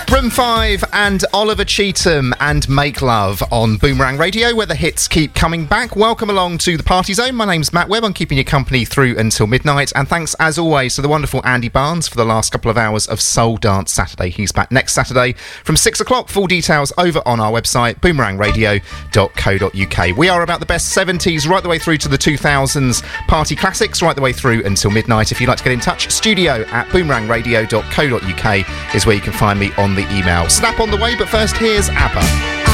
Room 5 and Oliver Cheetham and Make Love on Boomerang Radio, where the hits keep coming back. Welcome along to the Party Zone. My name's Matt Webb. I'm keeping you company through until midnight. And thanks, as always, to the wonderful Andy Barnes for the last couple of hours of Soul Dance Saturday. He's back next Saturday from 6 o'clock. Full details over on our website, boomerangradio.co.uk. We are about the best 70s right the way through to the 2000s party classics, right the way through until midnight. If you'd like to get in touch, studio@boomerangradio.co.uk is where you can find me on the email. Snap on the way, but first here's ABBA.